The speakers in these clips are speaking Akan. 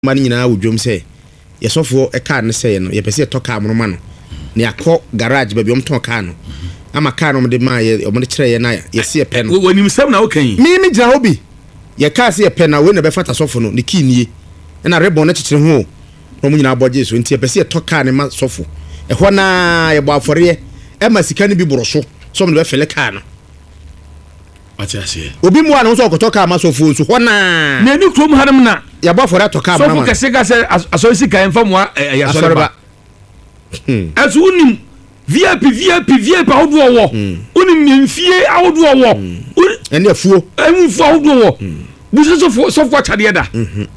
mani nyina wodwom sɛ yɛsɔfo car ne sɛ no yɛpɛsɛ to car mo ma no ne akɔ garage ba bi omton car no ama car no de ma ye omde kyerɛ ye na yɛse yɛ pɛ no wonim sɛm na wokan me gyina hobi yɛ car se yɛ pɛ na we na bɛfata sɔfo no ne key nie na rebon na kyekyere ho no mo nyina abɔgye so nti yɛpɛsɛ to car ne ma sɔfo ɛhɔ na yɛ bɔ afɔre ɛma sika ne bi boro so so mo bɛfele car no atiase obi mu ana so okoto car ma sɔfo so hɔ na na ni krom haram na yɛ bɔ afɔre to car ma sɔfo kɛse ka sɛ asɔre sika ɛmfa mo asɔre ba ɛso unim VIP ahodoɔ wɔ unim mfie ahodoɔ wɔ ɛne afuo ɛmfuo ahodoɔ wɔ buso sɔfo akyade da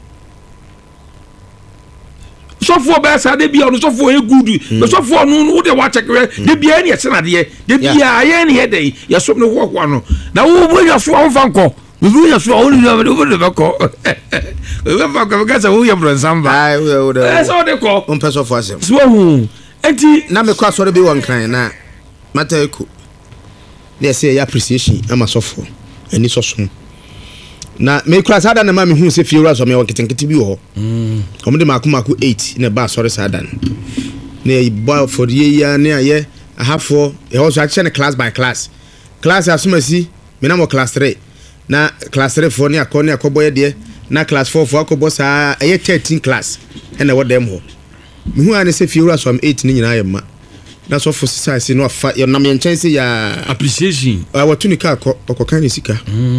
sɔfo bɛ sa de bia no sɔfo e good be sɔfo no wo de wa check de bia ne yɛse nadeɛ de bia ayɛ ne yɛ de yɛsom ne hoho no na wo bo yɛ so wo fa nkɔ wo yɛ so wo ne wo de bɛkɔ wo fa nkɔ ka sa wo yɛ bro nsamba ai wo de so de kɔ on person for asem so hu enti na me kɔ asɔre bi wɔ nkran na mata eku na yɛse yɛ appreciation ama sɔfo ani sɔsom na me kura sada na ma me hu se fiewura so me won ketenkete bi wo omo de makomako 8 na ba sorry sada na ba for ye ya na ye ahafo e ho so a che class by class asumasi me na mo class 3 na class 3 for ne akoboye de na class 4 for akobo sa e 13 class e na wo dem ho me hu ane se fiewura so am 8 ni nyina ye ma na so for size no afa ye na me nchen se ya appreciation watu ni ka okokan ni sika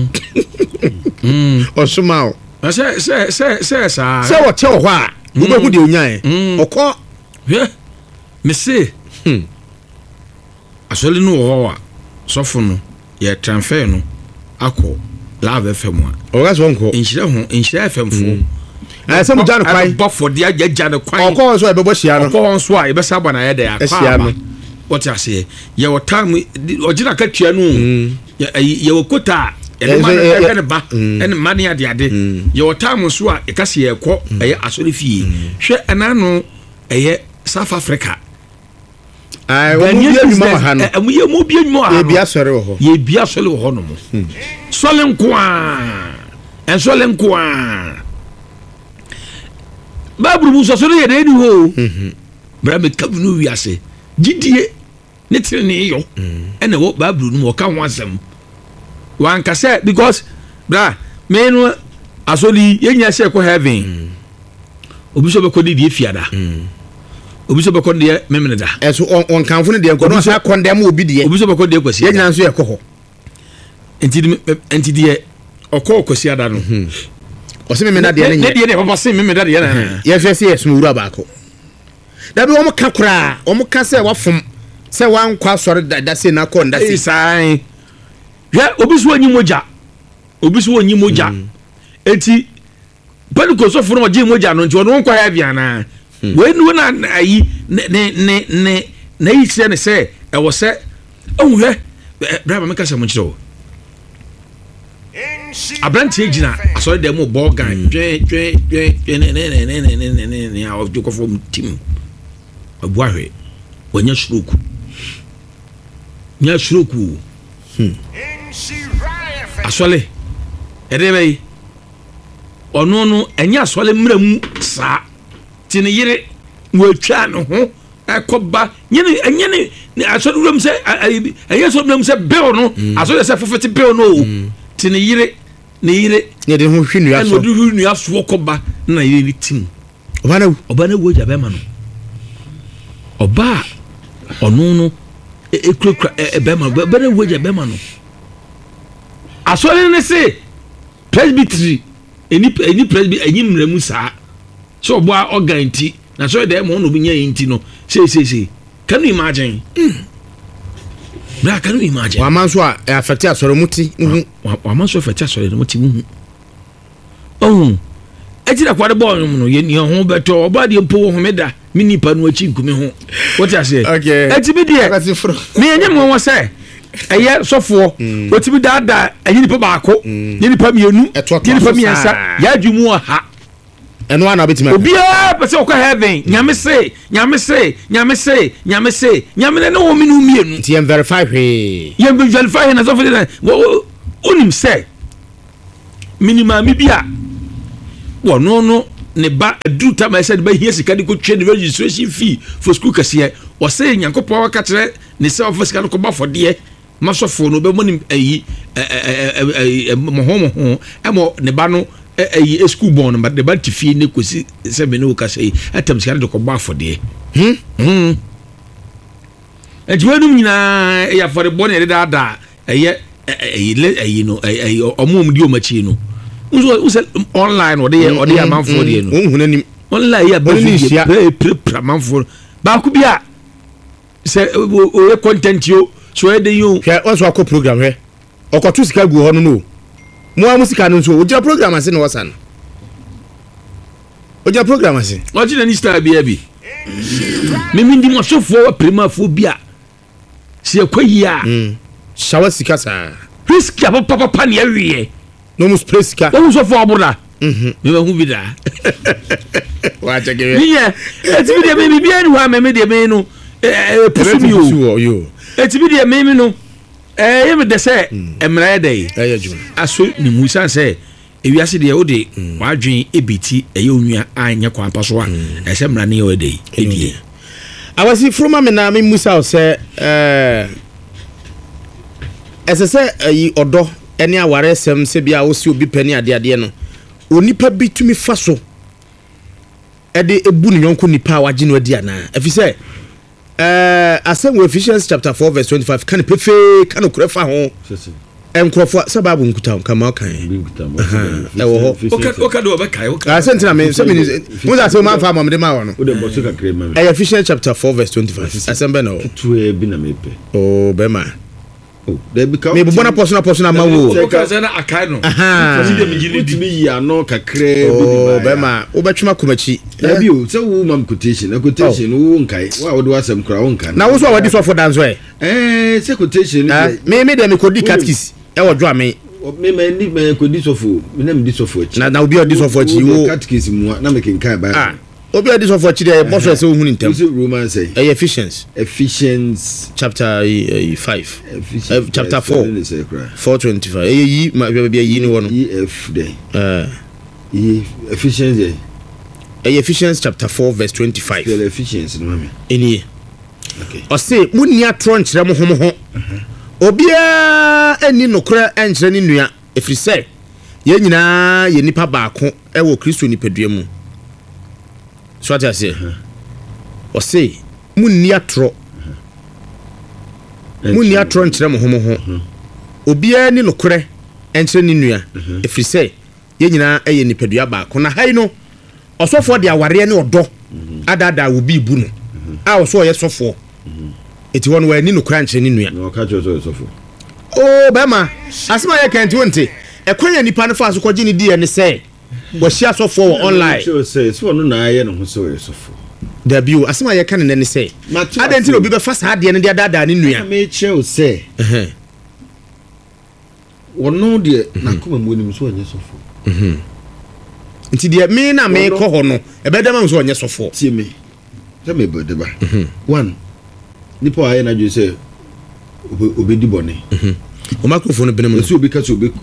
osuma o se wo te ho a wo be hu de onyan okọ hwe me se asole no wo wa sofo no ye transfer no akọ Love FM a o ga so nko inhyira FM fo se mo ja no kwai bo for dia ja no kwai okọ so e be bo hia no okọ so a e be saba na ye de akwa what you say ye wo time ojina ka tua no ye wo kota ene ba ene mani ade ye wo time so a e ka se ye kɔ eye asori fie hwe ena no eye South Africa ai wo bi anwuma wa ha no ye mo bi anwuma ha ye bi asori wo ho ye bi asori wo ho no mo sole nko a en sole nko a babru bu so ye de ni ho bra me kabunu wi ase gidie ne tire ne yo ene wo babru no mo ka ho asem wan ka say because bra me no asoli yenya se ko heaven obi so be ko di fiada obi so be ko de memene da eso on kanfo ne de ko no sa condemn obi de obi so be ko de kwasi yenya nso ye ko ho enti de okọ kwasi ada no o se memene da de ne de papa se memene da de na ye hwe se yesu wura ba ko da bi wo mo ka kura wo mo ka se wafom se wan kwa sori da se na ko nda se sai ya obi so onyi moja enti Pentecost so furu mo je moja no nti ono nkwa ya bia na we nu na ayi ne yi se ne se e wo se ohwe braba me ka se mo kire o abrantie gina asori dem mo ball gang twe ne ya of joko from team abuahwe wanya stroke nya stroke asole edebe ono no enya asole mramu sa tine yire watwa no ho ekoba nyene asole mramu se enya asole mramu se bill no asole se fofete bill no tine yire ne de ho hwinu aso no de hwinu aso koba na yire tim obana wo ja be ma no oba ono no ekura be ma be wo ja be ma no asole ne se presbytery eni presby enyim mramu saa so obo organti na so dey mo no bi nya yinti no say can you imagine bra can you imagine wa man so affect asore muti wa man so affect asore muti ejira kwade ball no ye ni ho beto oba de mpo ho meda mi nipa no achi nkumi ho what you say okay etibi de me enyem won say eye sofo otibi dada enyi nipa baako ni nipa mienu ni nipa miensa ya adwumu ha eno ana betima obi a pese okọ heaven nyame se ne no mi no mienu ti em verify hwe ye verify na sofo de onim se minimum mi bia wono no ne ba aduru time said ba hia sika de ko twa the registration fee for school kase o say nyankopon waka kire ne se of sika no ko ba fode masofo no be mo ni mo emo ne ba no school born but the ba ti fee ne ko si se me no kase atam sika de ko ba fode ejiwenum nyina ya for the born e da no omum di o machi no uso online or they amanfo de no hunani online ya ba manfo ba ku bia se o content yo so e de yo hwe onso akọ program he okotu sika gu ho no mo amusika no so o jira program ase no wasan o jira program ase o jira ni star bia bi mimi ndi mo sofo prima fo bia se akoyia shawa sika sa risk ya papa ne awie no mu spray sika o so fo oboda me ba hu bi da wa cheke niye etibi de me bia ni wa me de me no pusu yo etibi de me no ye me de se emra dey juma aso ni musa se ewiase de o de wadwen ebiti onua anya kwa paso a ese mra ne o dey edie awasi froma me na me musa o se esese ayi odo ene aware sem se bia wo si obi pani ade no onipa bitumi fa so ede ebu ne yonko nipa waje no adi ana afise asem Ephesians chapter 4 verse 25 kan pefe kan okura fa ho enkrofo sababu nkuta kama kan ewo ho oka do be kai oka asentina me se me mo za se ma fa mamde ma wono Ephesians chapter 4 verse 25 asembe no tuwe bi na mepe oh bema oh there be me bona persona ma wo oka ze na akai no kasi de migili di mi ya no kakre oh bema obetwuma komachi bi o se wo mam quotation wo nkai wa wo do asem kra wo nkai na wo so wadi so for dance se quotation me de me kodi catkis e wo dwo ame me kodi sofo me na me di sofo achi na obi odi sofo achi wo catkis mu na me kenkan ba obi odi sofo achi de boso se wo hunu ntem Romans say Ephesians chapter 5 chapter 4:25 yi ma bia yi ni wo no ef dey Ephesians Ephesians chapter 4 verse 25 Ephesians no me eni o say munni atro nkyere mo ho obia eni nokora enkyere ni nua efiri se ye nyina ye nipa baako e wo Kristo nipadua mu so ati ase o say munni atro nkyere mo ho obia ni nokora enkyere ni nua efiri se ye nyina ye nipadua baako na hai no osofo de aware ne odo adada wo bi bu no a wo so ye sofo eti won wa ni no kra nkyere ni nua no ka cho so sofo oh bema asema ye kan ti wonte ekwanya nipa no fa so kwaji ni die ne se wo hia sofo online so say so no na ye no ho so ye sofo da biu asema ye kan ne se adenti obi be fa sa de ne de adada ni nua me che say wono de na koma mu ni so anye sofo nti de me na me ko ho no ebedama so anye sofo tie me se me bode ba one nipo aye na ju say obedi bone o microphone benem so obi ka so obi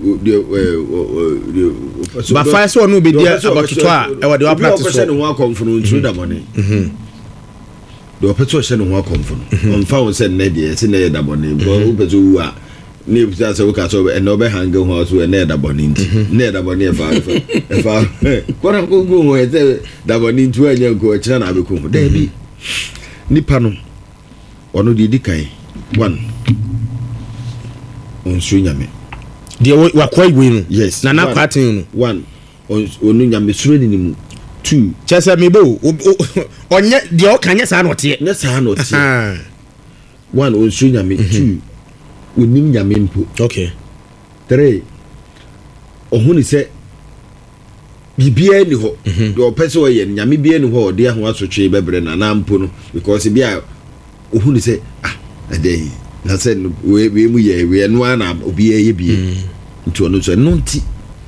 ba fa so no obedi abatoto a e wode wa practice so no akomfono ntru da bone do opeto se no akomfono on fa won se na de se na da bone bo opeto wu a ne bisa se wo ka so e no be hanga ho so e na da bone nti na da bone e fa kwara ko go ho e da bone ntu anya ko kira na be ko da bi nipa no ono di kan one on so nyame de wa kwa iwe no yes na kwatin no one onu nyame suro ni mu two chese me bo onye de o kanye sa no te nya sa no te one on so nyame two onim nyame mpo okay three ohuni se bibia ni ho de opese o ye nyame bia ni ho de ho asotwe bebre na mpo no because bia ohuni se adey na se we mu ye we no ana obi ye bie nti ono so no nti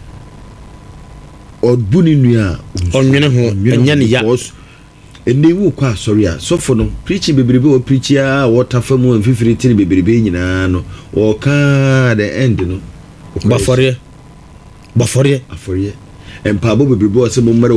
odbuni nua onwene ho enya ne ya enewu kwa sorry a sofo no preach bebrebe o preach a water famu amfifiri tiri bebrebe nyina no o ka the end no bafore afore empabo bebrebo se mummra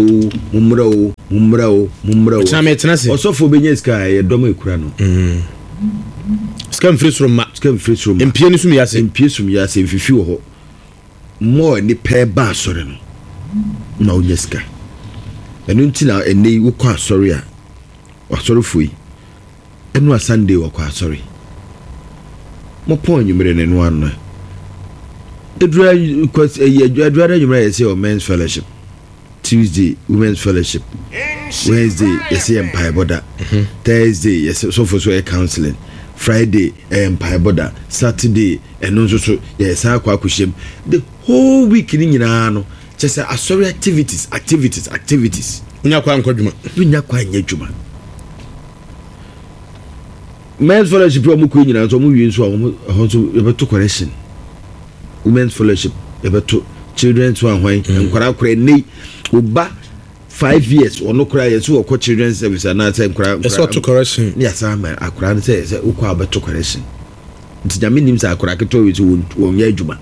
o chama etenase osofo benya sika ye dom ekura no scam free from empie ni sum yase mfifi wo ho mo ni pe ba asore no na onyeska enu ntina eni wo kwa asore a asore foi enu a Sunday wo kwa asore mo pon nyumere ne no an edura nyumere yesi o men's fellowship, Tuesday women's fellowship, Wednesday yesi empire border, Thursday yesi so for so counseling, Friday empire border, Saturday enu so yesi akwa kushem. The whole week ni nyina no just asori activities nya kwa nkwadwuma nya dwuma. Men's fellowship mo ko nyina so mo wi nso a so yebeto correction, women's fellowship yebeto children's one hwan nkwara kora nei oba 5 years ono kora yeso ko children's service na say nkwara yeso to correction ni asama akora ne say ukwa abeto correction nti nyame nim say akora keto wi wo nya adwuma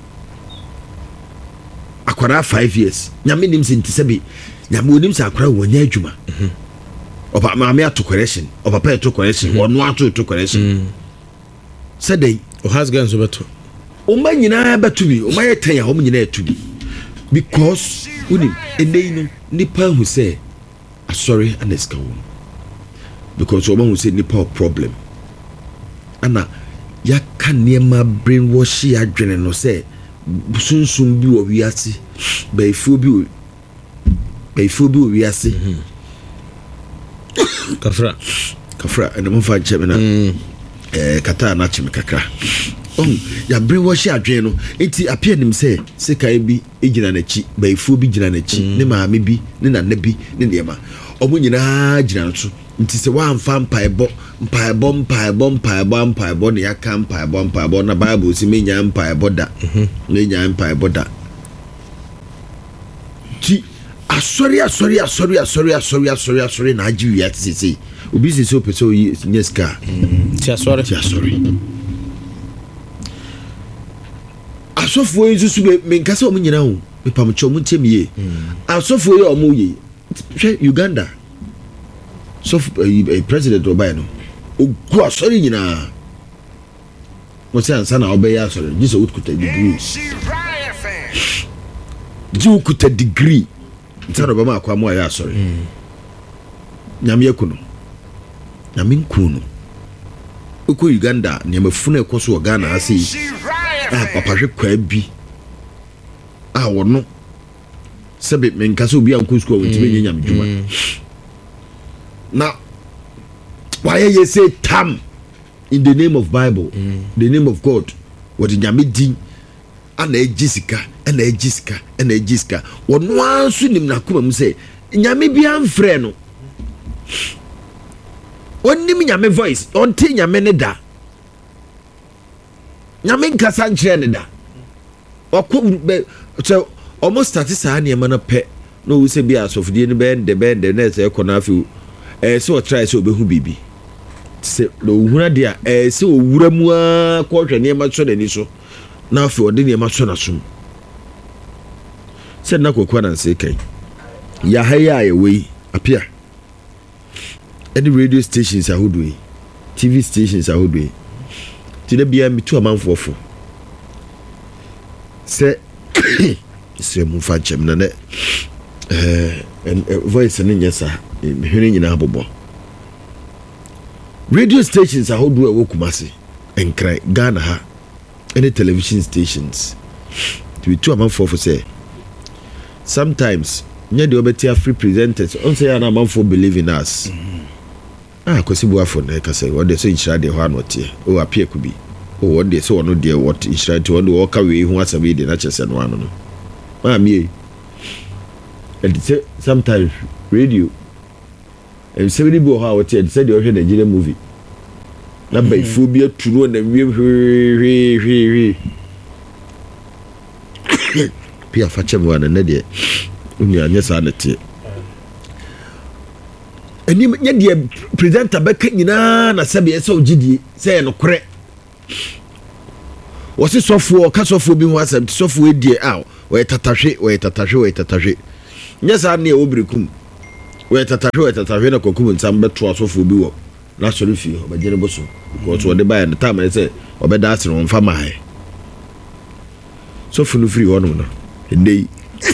akora 5 years nyame nim say ntisebi nyame onim say akora wo nya adwuma oba maame ato correction oba pa to correction ono ato to correction said they o has guns obeto o ma nyina beto bi o ma yetan ya o nyina etu bi because uni endei no nipa hu say sorry aneska wo because o ma hu say nipa problem ana ya kan niema brainwash ya dwene no say sunsun bi wo wiase baifu bi wo wiase kafra ene mo fa chemena kata na chim kakra ya brainwash adwen no enti apia nim say sekai bi ejina na chi baifu bi jina na chi ne maame bi ne nana bi ne niema omo nyina jina no so nti se wa amfa mpaebo ne yaka mpaebo na bible si menya mpaebo da menya mpaebo da ti asori na agi wi atise obi se opeso nyeska ti asori asofo yi susu me nkasa omu nyina ho me pamcho mu ntemiye asofo yi omu yi Uganda so president obai no ogu asori nyina mo se ansa na obai asori jiso ukuta degree ji ukuta degree ntara ba ma akwa mo ya asori nyame yakuno nyame nkuno uko Uganda ne mafuna ekoso Ghana ase papa hwe kwa bi wono sebe me nkasa obi anko school wonti nyam djuma na why you say tam in the name of Bible, the name of God, what nyame din ana ejisika wono anso nim na kuma mu say nyame bi amfrɛ no onim nyame voice onti nyame ne da nyame nkasa nkyerɛ ne da so almost start saa ne ma na pɛ no wo se bi asofodie ne bɛnde na se kɔna afi se o try se obehu bibi se lo huna dia se o wura mu a kɔhwɛ ne ma so n'ani so na afi ɔde ne ma so na so se na kokwa na se kai ya haya ye wei apia any radio stations ahodoe TV stations ahodoe ti da bia mitu amanfofo se se mu fa chem na ne voice ne nyesa hwene nyina abobo radio stations ahodoe wo Kumasi enkrai Ghana ha any television stations ti mitu amanfofo se sometimes nya de obetia free presenters on say na amanfo believe in us kwesi buafo na kase wode so inshira de ho anote o apia kubi o wode so ono de what inshira to wode o ka we hu asabe de na chese no ano no ma mi and sometimes radio and somebody bo ha what said you hear Nigerian movie na by phobia turo na we pia fache mo na de uni anya sa na tie eni nya de presenter beka nyina na sabe ese ogidie se no kore wose sofo ka sofo bi ho asem sofo edie we tatahwe nyɛ saa ne obirikum we tatahwe na kokum nsam beto asofo bi wo na sɔre fi ɔbɛgyere bo so ko so ɔde bae no time sɛ ɔbɛda asere wɔn fa mae sɔfo no firi hɔ no no ndei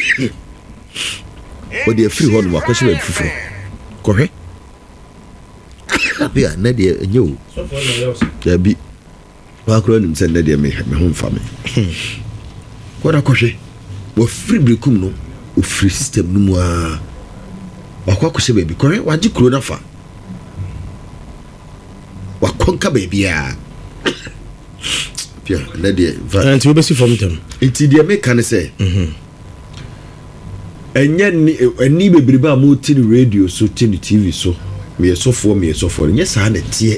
ɔde afiri hɔ no wakɔhyɛ ba fufuro kɔhwɛ bia na de enye o ya bi wakoro nim sɛ na de me ho mfa me kɔda kɔhwɛ wo free breakum no o free system no mu a wakɔhyɛ ba bi kɔhwɛ wagye kuro na fa wakonka ba bia pia na de anti obesi from them enti de me kan sɛ enye ni bebrebe a mo ti ni radio so ti ni TV so me sofo nye saa na tie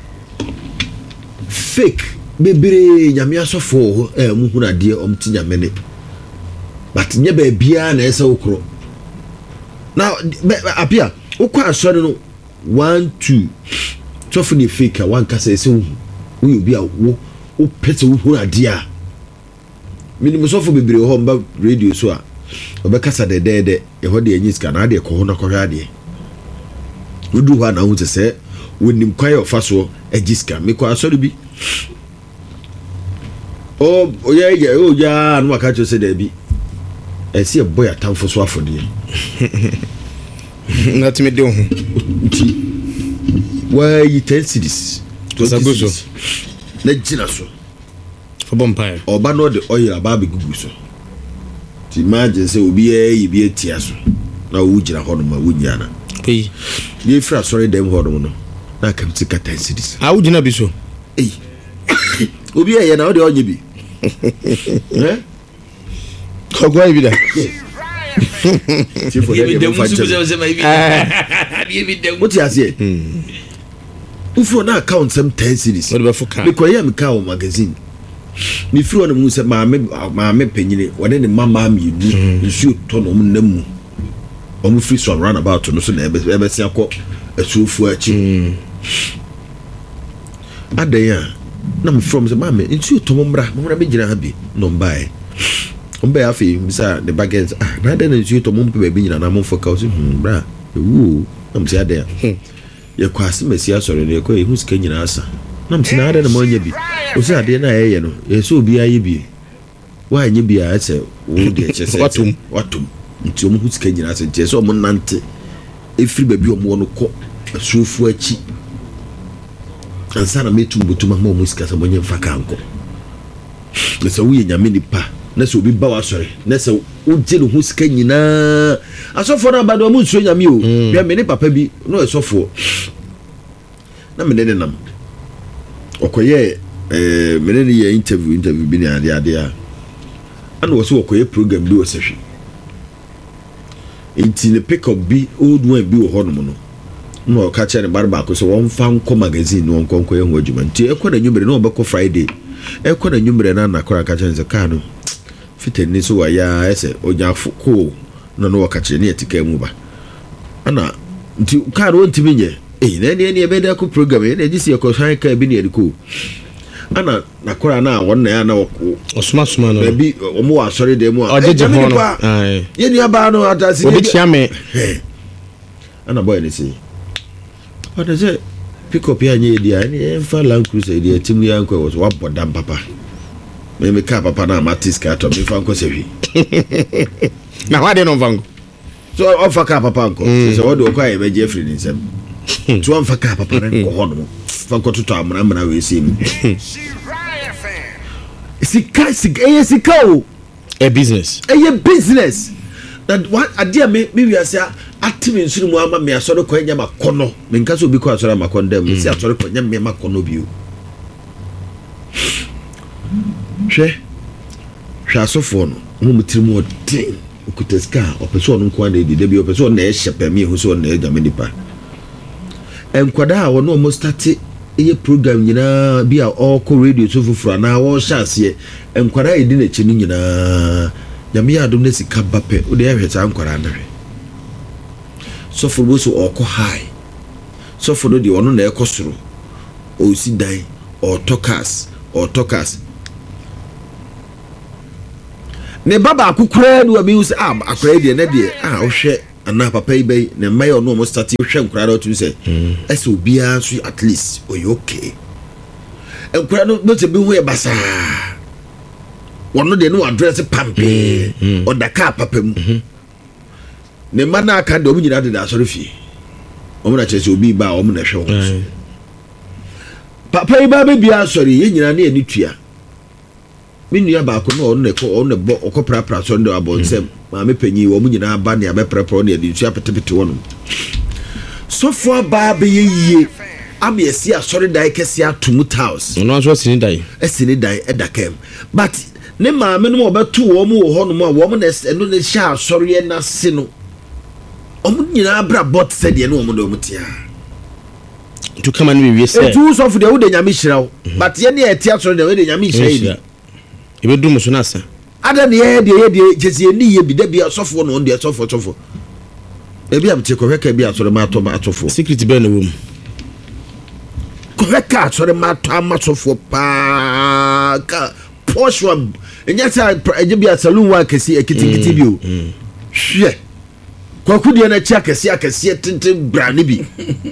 fake bebre nyame asofo mu huna de omti nyame ne but nye ba bia na ese okro na apia okwa asore no 1 2 sofo ni fake a wan kasa ese wo obi a wo pese wo huna de a minimum sofo bebre ho mba radio so a obekasa de ehɔ de anyi ska na de kɔ ho na kɔhwɛ ade wodu hɔ na hu sɛ wonim kwae ofa so agiska me kɔ asɔre bi ya no aka kyerɛ sɛ da bi ɛsi ɛbɔ ya tamfo so afɔdeɛ na timi de ho nti wayi 10 cities 20 cities na gyina so for bompire ɔba no de oil aba be gugu so ti imagine say obi e bi etia so na wo gyina hɔ no ma wo nyana ei ye fra sorry dem hɔ no na kam ti ka 10 cities a wo gyina bi so ei obi e na wo de onye bi kogwa bi da ti fo de dem fa what you say ufro na account some 10 cities what be for car because ya me car magazine ni firi ono mu se maame panyine wone ne mama mi ni nsu to no mu namu omu free so run about no so na ebe sia kɔ asuofu achi adaya na me from se maame nsu to mo mra be gyina ha bi no mbae ombe afi bisa the baggage na de nsu to mo mpe be nyina na mo foka o se bra ewu na me se adaya ye kwase mesi asɔre ne kɔ ehu sika nyina asa na me se na adaya na mo nya bi o se ade na ye no ye so obi aye bi wa anya bi a se wo de kyese watum nti omu sika nyina asa nti so omu nante efiri ba bi omu no kɔ asuofu achi ansa na metum botuma ma omu sika sa mo nya mfa kanko na se wo ye nyame nipa na se obi ba wa sɔre na se wo gye no hu sika nyina asɔfo na ba do omu nsuo nyame o bia me ne papa bi no esɔfo na me ne nam okoye mene ne ye interview bi ne ade a ana wo so okoye program bi wo sehwe enti ne pick up bi old one bi wo honom no o ka chere barba ko so won fa nko magazine no nkonko ye ho adwuma nti ekɔ na nwumere na obekɔ Friday ekɔ na nwumere na nakora ka chere se ka no fitani so wa ya ese onya ko no no ka chere ne etika mu ba ana nti ka no ntimi nye na ne ebe da ko program ne ji se ko hwan ka bi ne ediko ana nakora na wonna ya na osuma no bi omo wa sorry dem a ojeje ho no ye ni aba no atasi obi chia me ana boy ne say what is it pick up ya nye dia ni fa Land Cruiser dia timu ya nko was wa bodam papa me ka papa na matis ka to me fa nko sewi na wa de no vango so ofa ka papa nko so what do kwa e be Jeffrey ni nsem to ofa ka papa na nko ho no fa nko to amana we see me sika o a business that what adia me we are say atimi nsuru mu ama me asore ko nya makono me nka so obi ko asore makono dem si asore ko nya me makono bi o hwe asofo no mo mutirimu odin okutaska opeso no nko na edi de bi opeso na e hyepe me hu so na e dame nipa enkwada a wono mo start eye program nyina bi a ɔkɔ radio so fufura na wo hyase enkwara edi na chi nyina nyame adom na sika bape o de ahwe ta enkwara na hwe so for bo so ɔkɔ high so for no de ɔno na ɛkɔ soro o si dan o tokas ne baba akukura no abi say akura de na de ohwe ana papa yi bɛyi ne mma yɛ ɔno ɔmo start hwɛ nkura no to sɛ ɛsɛ obiara so at least oye okay nkura no te bi ho yɛ basaa wɔno de no address pampe ɔda kaa papa mu ne mma na aka de ɔmo nyina de da asɔre fie ɔmo na kyerɛ sɛ obi ba ɔmo na hwɛ wɔn papa yi ba bɛbia asɔre yɛ nyina ne ani tua me nua baako no ɔno ne bɔ ɔkɔprapra asɔre de abɔ nsɛm maame panyin wɔn nyinaa ba ne abɛprɛprɛ ne adi nsu apetepete wɔn sɔfo aba bɛyɛ yie ama yɛsi asɔre dan kɛse atum tiles ɔno nso asini dan ɛda kam but ne maame no ɔbɛto wɔn wɔ hɔ nom a wɔn na ɛno ne hyɛ asɔre yɛ n'ase no wɔn nyinaa bra bɔt sɛdeɛ ne wɔn de wɔn tia to kama ne wie sɛ etu sɔfo deɛ wɔde nyame hyira wo but yɛ ne ɛte asɔre deɛ wɔde nyame hyira yi ebe dum so na asa ada ne yɛ deɛ jesi ni yɛ bi da bi asɔfo no deɛ sɔfo ebi am te kɔhwɛ ka bi asɔre ma atɔfo secret bɛ na wom kɔhwɛ ka asɔre ma atɔ amasɔfo pa ka poshwa enya sa eje bi asalon wa kesi ekitikiti bi o hwɛ kwaku deɛ na chia kɛse tenten bra ne bi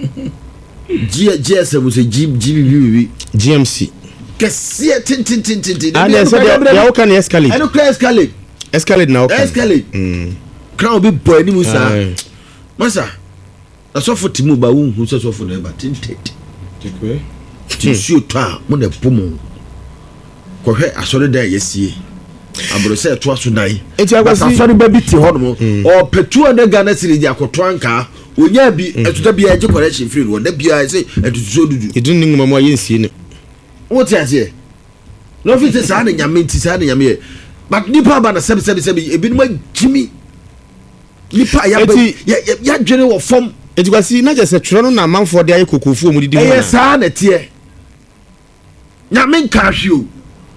GSM so GMC kɛse tenten and they said they all can escalate and escalate now crown bi boy ni musa masa asofo timu ba wo hu sofo na ba tinted tinsuo to a mo na pomo kɔhwɛ asɔre da yɛsie abro sɛ to aso dan asɔre ba bi ti hɔ no o petu na Ghana city di akoto anka onya bi etuta bi agye correction free no na bia sɛ etuso dudu edun ni ngoma mo yɛnsie ne what you say no fit say sa na nyame nti sa na nyame but nipa ba na sɛbi ebinom agimi nipa ya dwene wɔ fam eti kwasi na just twero no na manfo de aye kokofu mu didi ho na sa na tie nyame nka hwe o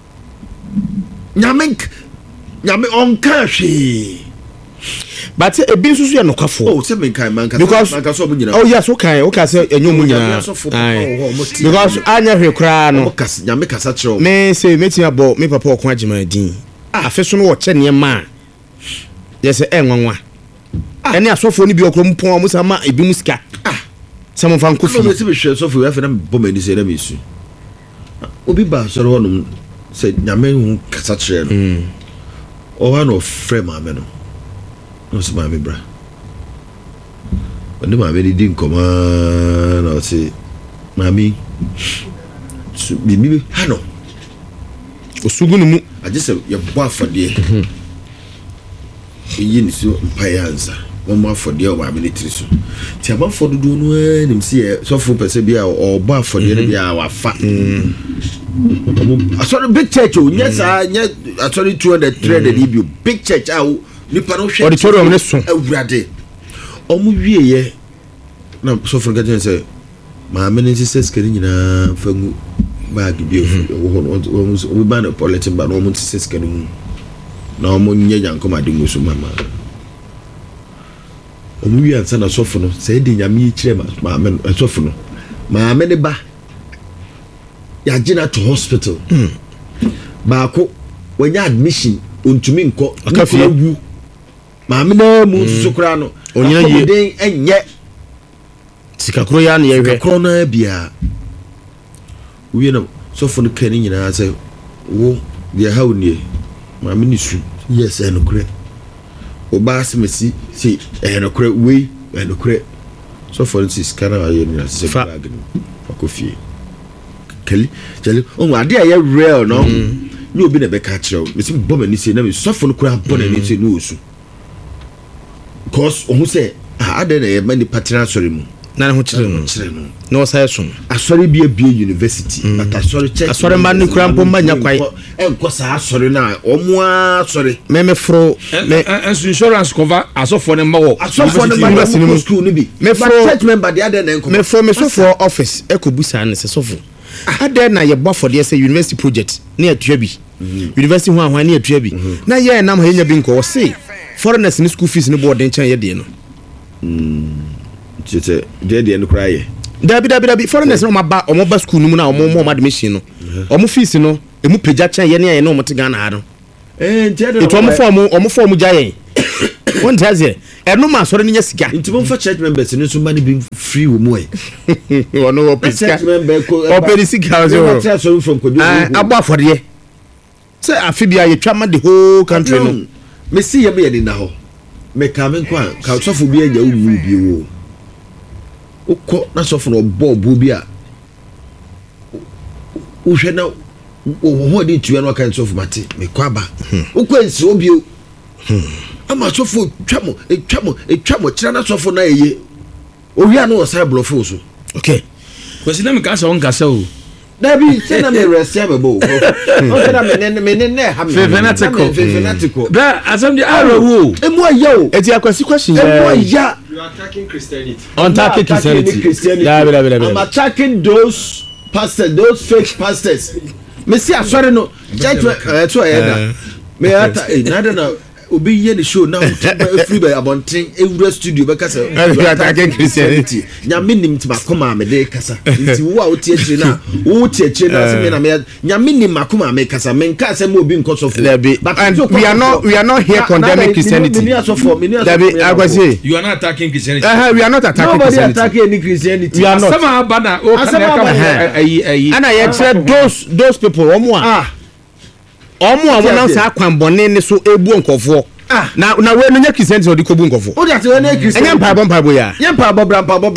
nyame onka hwe but ebi nsusu ya nokwafo se me kan man ka so mu nyina oh yes okay say enyo mu nyina because anya hwe kra no nyame kasa kyerɛ me say meti abo me papa okon agima din afeso no wo kye ne ma yes enwanwa ene asofo ni bi okro mpon mo sama ebi musika samo fan kofi no me se be hwe asofo we afena bo mani se na me su obi ba soro honum se nyame hu kasa kyerɛ no o wa no frame ameno no se maame bra ɔne maame de di nkɔma na ɔse maame bibi ha no osugu ne mu agye sɛ yɛbɔ afɔdeɛ ɛyi ne so mpaeɛ ansa wɔmmɔ afɔdeɛ wɔ maame ne tiri so nti amanfoɔ dodoɔ no anim sɛ sɔfo pɛ sɛ bi a ɔbɔ afɔdeɛ no bi a wafa asɔre big church o nyɛ saa nyɛ asɔre 200 300 ni bi big church a nipa no hwɛ auditorium ne so awurade ɔmo wie yɛ na sɔfo gadwen sɛ maame ne sɛ skani nyinaa fa ngu bag bi o ba na politin ba no ɔmo sɛ skani mu na ɔmo nyɛ yankoma de ngu so mama ɔmo wie ansa na sɔfo no sɛ de nyame yi kyerɛ maame sɔfo no maame ne ba yagina to hospital baako wanya admission ontumi nkɔ akafia wu maame na mu susukura no onyina ye den enye sikakro ya na yehwe sikakro na bia wie na sofo no kan nyina sɛ wo de ha unie maame ni su yes enokre oba asemesi si enokre we enokre sofo no sikana aye ni sɛ bag no akofie kali jeli o ade aye real no ni obi na be ka kyerɛw me sim bɔ mani se na me sofo no kura bɔ na ni se no osu cause ohu say ade na ye mani patron sorry mu na ho kyerɛ no na ɔsae so asɔre bia university but asɔre check asɔre ma ne kura mpɔ ma nya kwai enko sa asɔre na ɔmo asɔre me fro me insurance cover asɔfo ne ma wɔ asɔfo ne ma wɔ school ni bi me fro church member de ade na enko me fro me sofo office ekobusa ne se sofo ade na ye bɔ for de say university project na atua bi university ho ahwan na atua bi na ye nam ha nya bi nko se foreigners ni school fees ni board den chan ye de no tete de no kra ye dabi foreigners no ma ba school no mu na omo admission no omo fees no emu pagya chan ye na ye no mo te Ghana ha no Ito omo form giant. One tells you, and no man, so any sika. Into one for church members and so money being free with more. You know, church member, open sick house from about for the say, Amphibia, you travel the whole country. Me see you be now. Me come in kwa, couch of be a you. Oko, not so for Bob Bubia. Ushe now. What did you know kinds of mati? Me kwaba. Ukwen so bio. Ama so for chamo, a chana so for na ye. Owi anu o sai blofo so. Okay. Kwesi na me kasa on kasa o. Na bi se na me resiable. O se na me ha me. Fefenatical. Da asam di arawo. Emu ayo. Eti akwasi question. Emu aya. You are attacking Christianity. Attacking Christianity. I'm attacking those pastors, those fake pastors. Me see asore no church to ayeda me ata nada na obi ye the show now free by abontin ewura studio be kasa attacking Christianity nyame nim ti makoma me de kasa nti wo a wo tie chire na wo tie chire na se me na me nyame nim makoma me kasa me nka se me obi nkoso fo and we are not here condemning Christianity. You are not attacking Christianity. We are not attacking nobody Christianity. attacking any Christianity. We are not. Sama bana o And I said those people omo na sa kwambone ne so ebu nkofo na we no nya Christianity odi kobu nkofo o da se we na Christianity enya mpabo ya nya mpabo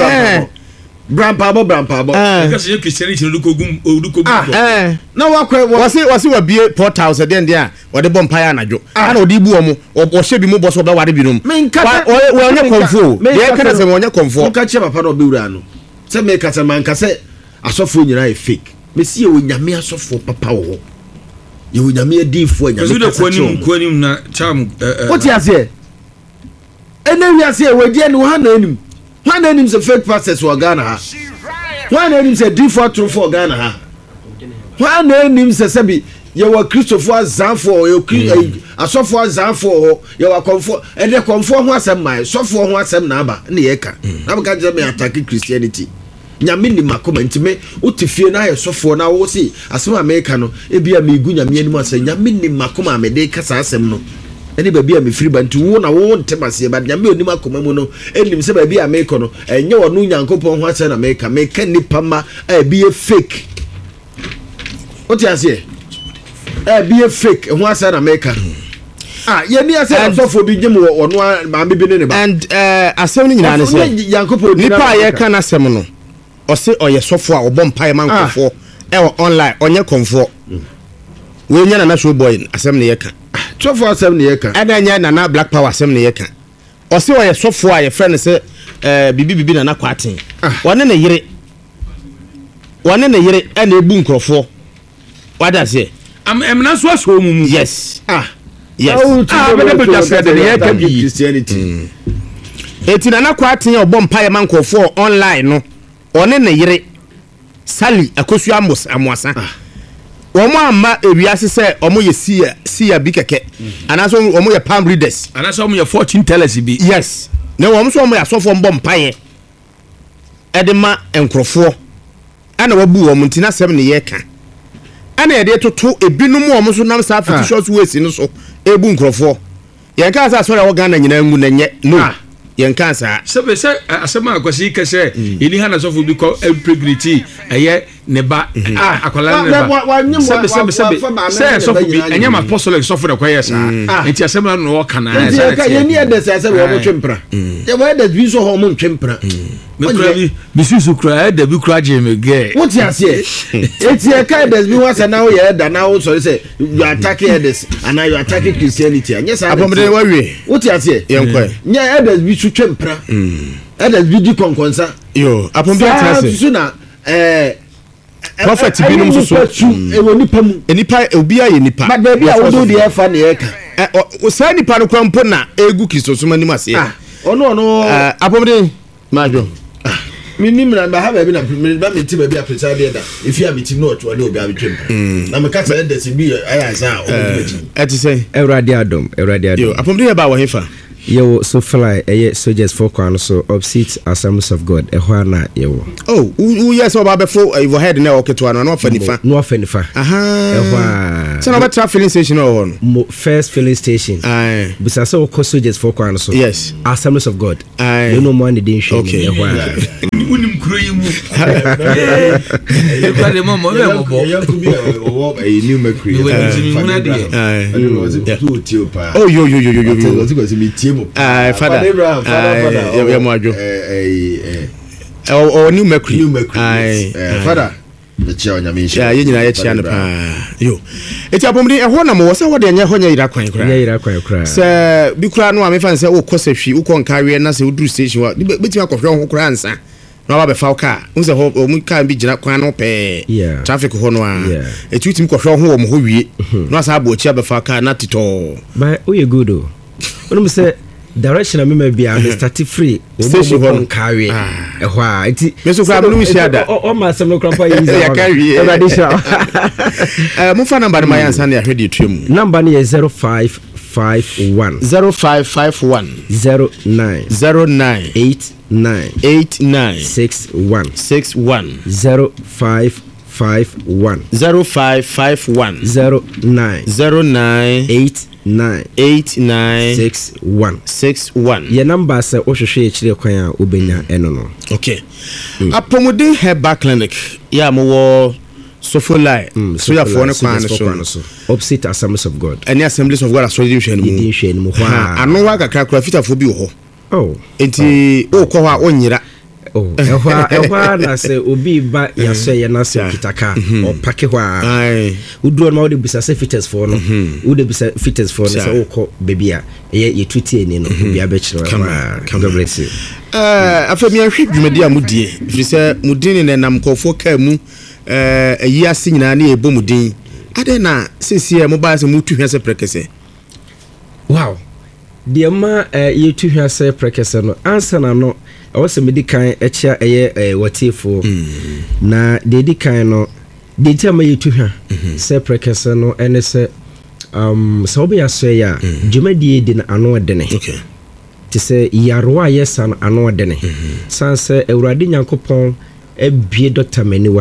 brampabo because you Christianity odi kobu na wakwe wasi wa bie portals den dia odi bompa anajo ana odi bu omo o hye bi mu boso be ware bi no we onya konfo ye kana se onya konfo ka che papa no be wura no se me kasa man kase asofo nyina e fake me si e onyame asofo papa wo ye onyame adifo anyame kwani na cham what you say ene wi say we die no ha na anim se fake pastors wo Ghana ha ha na anim se default true for Ghana ha na anim se sabi ye wa Christopher Azanfo ye asofo Azanfo ye wa konfo e de konfo ho asem mai sofo ho asem na aba na ye ka na baka je me attack Christianity nyame ni makoma ntime utifie na ayesofo na wo si asem America no e bia me gu nyame anim asa nyame ni makoma me de kasa asem no eni ba bia me free ba nti wo na wo ntemasie ba nyame oni makoma mu no enim se ba bia America no enye wo no nyankopon ho asa na America me ka nipa ma e bia fake what you say bia fake ho asa na America ye ni asa asofo bi gye mo ono ma me bi ne ba and asem ni nyina ne se nyankopon nipa ye ka na asem no ose oye sofo a obom pae mankofo online onye konfo we nya na show boy asem ne ye ka sofo asem ne ye ka ada nya na black power asem ne ye ka ose oye sofo a ye friend se bibi na kwaten wone ne yire na ebu nkrofo wada se amna so aso mu yes yes be just said the ye ka Christianity eti na kwaten obom pae mankofo online no one ne yire sali akosu amoasa omo amma ewiase se omo ye sia bi keke anaso omo ye palm readers anaso omo ye fortune tellers bi yes na omo so omo ya sofo mbom paye edema enkrofo ana wabu omo ntina sem ne ye ka ana ye de toto ebinum omo so nam sa fictitious ways no so ebu nkrofo ye ka sa so ya wo Ghana nyina ngu na nye no yenka sa sebe se asema akwasi kese ini hana sofo bi ko impregnity eye ne ba akwala ne ba sebe se sofo bi enya ma apostolic sofo da kwa yesa enti asema no wo kana ye ni ede se wo mo twempra ye wo ede bi so ho mo twempra me kura bi bisusu kura ede bi kura je me ge what you say eti e kai des bi wasa na wo ye da na wo so say you attacking edes and you attacking Christianity anya sa apomde wa wie what you say yenkwa nya edes bi su twempra edes bi di konkonsa yo apomde atase su na prophet bi no so e wo nipa mu enipa obi aye nipa but baby a wo do the efa na ye ka o sa nipa no kwampo na egu Kristo so manim ase ono apomde majo minim na ba ha ba bi na ba mi ti ba bi apresa bi da if you am team no to obi abetwem na me ka say that be aya za o eti say Ewrade adom yo apomde ba wo hefa Yo, so fly, soldiers for Kwan, so opposite Assemblies of God, Ehwana, yo. Oh, yes, about before you head now, okay, to an offer. No offensive. Aha. So, about filling station or first filling station. Aye. Besides, so soldiers for Kwan, so yes, Assemblies of God. Aye. You know, money didn't show. Okay. Unim kruimu. Kwa de mama we mo bo. You could be a new McCree. Oh, yo. Father. Oh, new McCree. Father. Yeah, you know, yo. It's a bomb. A one more. So, what the Yahonia Irakwan? Sir, Bukra no, I fancy, oh, Kosefi, who can carry and as you do station, but you are who grandson. No, I Falca, who's a hope, or can be Janaquano pay. Yeah, traffic honor. A tweet him home who we not about Chabba Falca, not at all. But we are good. When we say direction, I may be a starting free. Station home carry. Why? Mr. Crabbe, we share that. Oh, my son, no crump. I carry. Move number my answer. I heard you trim. Number is 0551 0551 09 89 61 0551 0551 09 89 61 Your number say o hwehwe ekire kwan a obenya eno no. Okay. Apomodin Herbal Clinic. Ya mo Sofolai. So ya for no kwan so. Opposite Assemblies of God. Any Assemblies of God association mu. Edition mu ha. Ano wa kakra kra fitafo bi ho. Oh. Enti o ko ha onyira. Oh, ehwa na se obi ba yaso ye na se kitaka o pake hwa. Ai. Udro na wo de bisa se fitters for no. Wo de bisa fitters for no se wo ko baby a ye tweet ni no bia be kire. God bless you. Afemi ahwe dwumadi amudie. Firi se mudin ne nam kofo ka mu ayi ase nyina na ebo mudin. Ade na sesi mo ba se mutu hwese prekese. Wow. De ma ye tu hwese prekese no ansa na no awose medikan echia eye watifo na dedikan no de tema yetu hwa se prekese no ene se so be aso ya dwumadie di na ano de ne okay ti se yarwa yesan ano de ne sanse Ewurade Nyankopon ebie Dr. Maniwa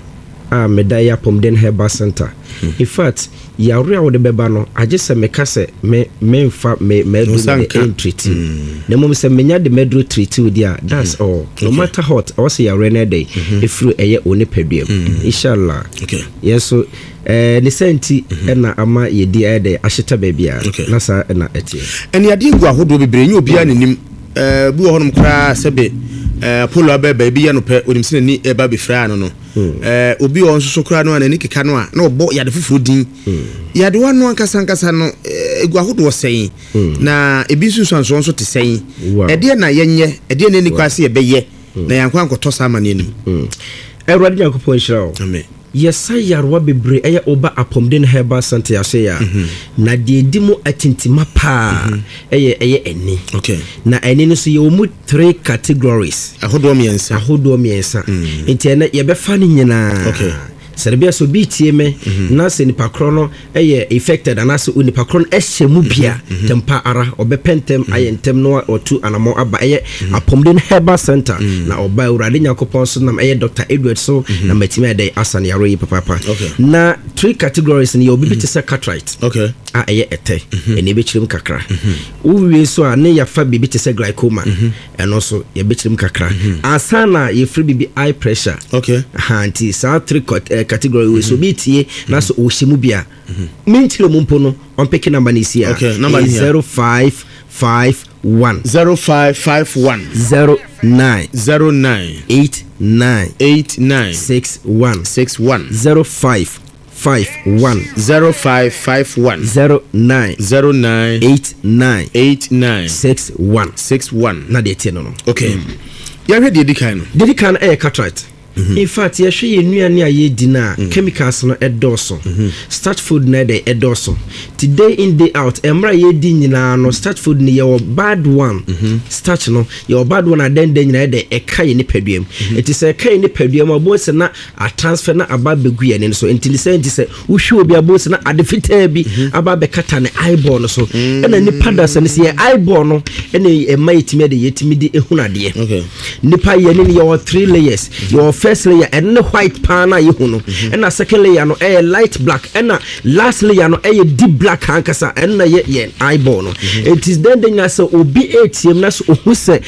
medaya Pomden Herbal Center. In fact, yarwa wo de beba no agese meka se me fa me do treat. Na mom se menya de medro treat with dia. That's all. No matter what, I was yarwa na day. Ifru eye oni peduam. Inshallah. Okay. Yes so ni senti na ama ye di ede ahyeta bebia. Na sa na etie. Eni ade gu ahodo bebre nyi obi anenim bu wo honom kra sebe polo abeba bi ya no pe onim sene ni eba be fra no no obi on so kra no anani keka no a na obo yade fufuru din yade wano ankasa no egu ahodo wosen na ebi susuanso so te sen ede na yenye ede na ni kwase ye beye na yankwa nkoto sama ne nim Ewurade Nyankopon hyira. Amen. Yes, yarwa bebre eye oba Pomden Herbal Center yase ya na de dimo atintima pa eye eni. Okay. Na eni no so ye omu 3 categories. Ahodo miensa. Enti na ye be fa ni nyina. Okay. Serbia so bi tie me na se nipa krono eye affected and as nipa krono ehyemu bia tempa ara obepentem ayentem no otu anamo aba eye Pomden Herbal Center na oba Ewurade Nyankopon so na eye Dr. Edward so na matime dey asan yaro yi papa. Na 3 categories ni obi bit say cataract. Okay. A eye ete eni be chirim kakra. Uwie so a ne yafa bibi te say glaucoma eno so ye be chirim kakra. Asana ye free bibi eye pressure. Okay. Anti sa 3 category we so bitie na so ohyimu bia mentiro mumpo no on picking number ni sia. Okay, number 0551 0551 09 89 61 0551 0551 09 89 61 61 na de tie no. Okay. Ya hwe de dikan no. Dedikan cataract. in fact ye hwe ye nuane a ye di na chemicals no edoso starch food na dey edoso today in day out emra ye di nyina no starch food ni ye bad one starch no ye bad one aden nyina dey eka ye ni paduam it is eka ye ni paduam abo se na a transfer na aba begu ye ni so intelligent se wo hwe obi abo se na adefita bi aba be kata ne eyeball no so ena ni pada se ne se eyeball no ena e mai timi de yetimi di ehunade okay nipa ye ni ye 3 layers your first layer and the white pan na ye hu no and the second layer no light black and the last layer no deep black hankasa and na ye eyeball no it is then na so obi ATM na so hu se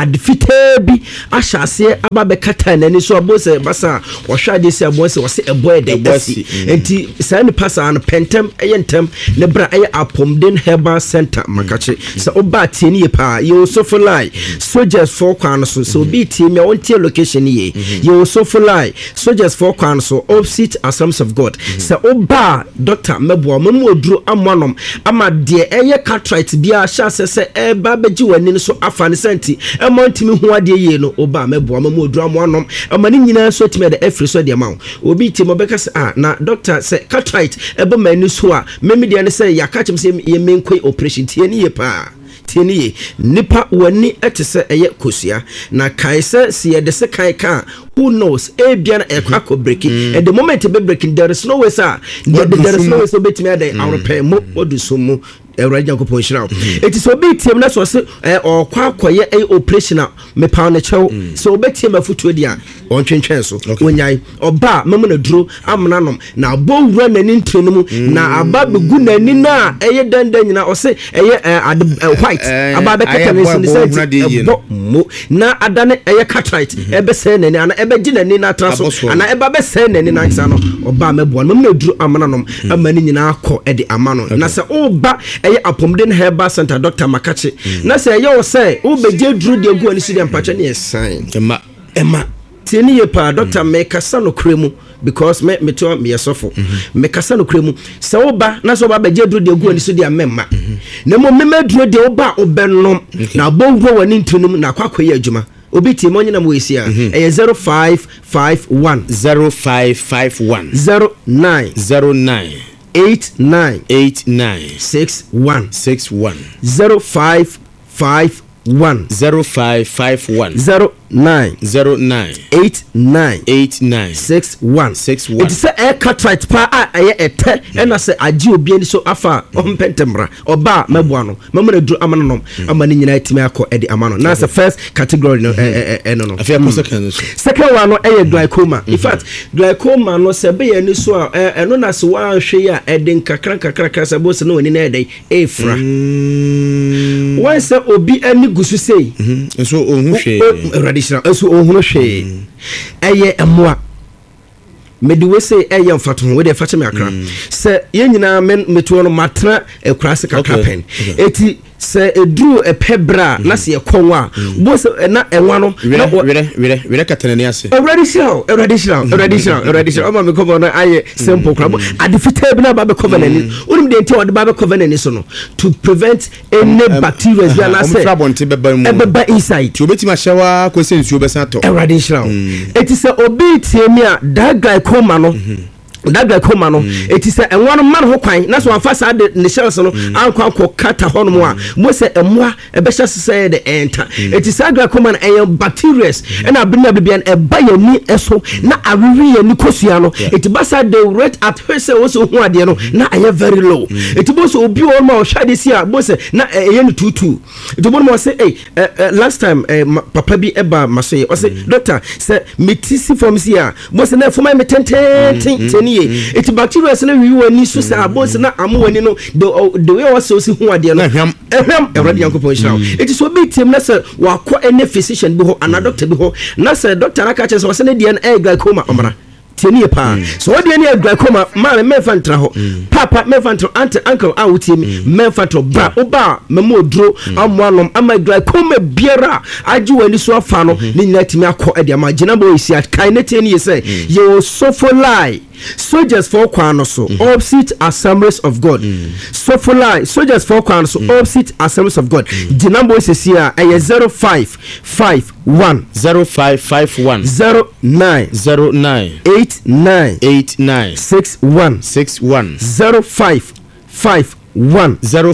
adfita bi ahase aba be kata na ni so abose basa wo hwa de se abose wo se eboy de dasi enti sa ni pasa no pentem ntem ne bra Apomden Herbal Center makache so oba tie ni pa you so for lie soldiers for kwan so be tie me won tie location ye you so for lie soldiers for kwan so opposite Assemblies of God so oba Dr. Mebo mamu oduro amanom ama de cartwright bia sha se ba beji wani so afane senti montimi hu ade ye no oba Mebo mamu oduro amanom ama ni nyina so time de afri so de ma obi tie mo beka se na doctor se cartwright ebe mani so a memi de ne se ya catch me ye menkoi operation tie ni ye pa tieni nipa wani etese eye kosua na kaise se ye de se kan kan who knows ebian ekwako breaking at the moment be breaking there is no way sir there is no way so betimi ade awrepe mo odusumu Raja Kopon Shrow. It is obey team na so se or kwakoye operation me pound the chow so obey team a foot dia on twentwen so wonyai oba memna duro amnanom na bo wura nani ntrenum na aba begu nani na eye dandan nyina o se eye white aba be kata ne mo na adane eye cartwright ebe se nani ana ebe gi nani na traso ana ebe be se nani na nsa no oba mebo memna duro amnanom amani nyina akọ ede amano na se oba Apomden Herbal Center Dr. Makache na say yo say wo beje dru de gu ani studio mpacha ne sign Emma tieni ye pa Dr. Mekasa no kremu because me to me yesofo Mekasa no kremu se wo ba na so ba beje dru de gu ani studio memma na mo me dru de wo ba obennom na bongo wani ntunum na kwakoye adwuma obi tie mo nyina mo esia 0551 09 89 61 0551 09 89 61 it is a cartwright pa ete and as a ji obi ani so afa ompentemra oba meboano mamana dru amano amani nyina itimi akọ edi amano na as first category no no afia second one no glaucoma in fact glaucoma no se be ani so eno na se wa hwe ya eden kakra se bo se no ani na eden efra once obi ani gusu sei so ohun hwe eso ohun hwe eye emoa mediwe say eye mfato we dey fache me akra se ye nyina meto no matra ekurase kakra pen eti se edru epebra na se yekonwa bo se na enwa no were katanani ase already show ama me cover na aye simple crab adifita bi na ba be cover nani unim de enti wode ba be cover nani so no to prevent any bacteria na say ebe inside ti obetima shawa ko se nsuo be san to already show eti se obi tie mi a that guy koma no daga koma no eti se enwano man ho kwan na so amfa sa de ne shells no anko kata hono a mo se emoa ebe hye se de enter eti se daga koma na en bacteria na abina bibian e ba yani eso na awiwi yani kosua no eti basa the rate at hese wo so hu ade no na aye very low eti bo so obi o ma o hwade si a bo se na yani tutu eti bo mo se last time papa bi eba masoye o se doctor se metisi from si a bo se na foma metenten it's bacteria na wi wani so say abos na amu wani no the way was so si hu ade no ehwam erade yankopon shiraw it is obi tim na say wakọ any physician bi ho ana doctor bi ho na say doctor aka che so say na die na glaucoma omra tieni pa so what dey glaucoma man me fa ntra ho papa me fa ntra aunt uncle a wutie me fa ntra bra oba memo duro amoanom ama glaucoma biara age wani so afa no ni nyina timi akọ ade ama gina boy si akai ne tieni say you sofoli soldiers for kwano so opposite assemblies of God sofoli soldiers for kwano so opposite assemblies of God gina boy si a 0551 0551 09 89 61 0551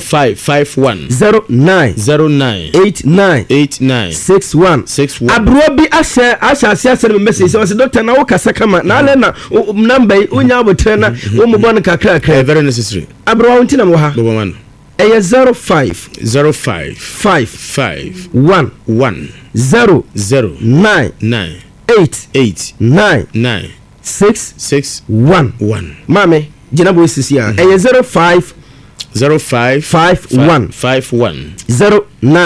09 89 61 abrobi asha me message so doctor na wo kasa kama na ale na number unya abotre na wo mo bon kakra very necessary abro wonti na mo ha bobo man 05 1 0 9 8 6 1 mame jina boy sisi a 05 51 09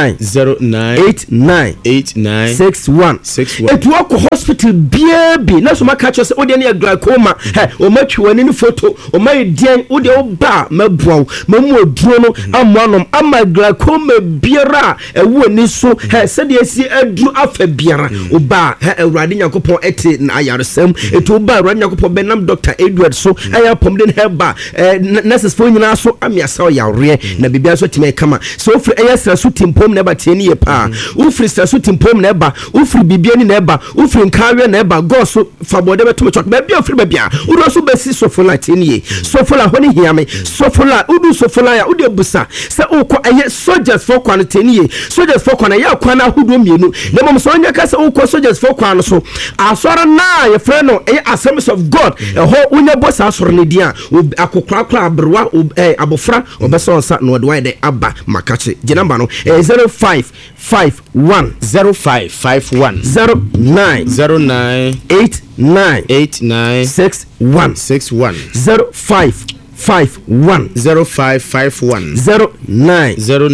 89 61 etu akọ hospital biabi na so maka cho se ode na glaucoma o matwi wani ni photo o mai dien ode o ba mabuaw mamu oduro no amoanom ama glaucoma biara ewo ni so se de esi aduru afa biara o ba awurade yakopon ete na ayaresam etu o ba awurade yakopon benam Dr. Edward so aya pomden heba nurses fo nyina so amiasa o yawre na bibia so time kama so ofri aya sra so timpom na ba tieni ye pa ofri sra so timpom na ba ofri bibia ni na ba ofri nkawe na ba go so fabode beto chok ba bia ofri ba bia uro so besi sofola tieni ye sofola honi hiame sofola udu sofola ya ude busa se ukọ aya soldiers for kwan tieni ye soldiers for kwan ya kwan ahodo mienu na mom so nya ka se ukọ soldiers for kwan so asora na ye frɛ no aya assemblies of God ho unya boss asoro ne dia akokrakra abrwa abofra obesonsa no de wide aba makache ginamba no 0551 09 89 61 0551 09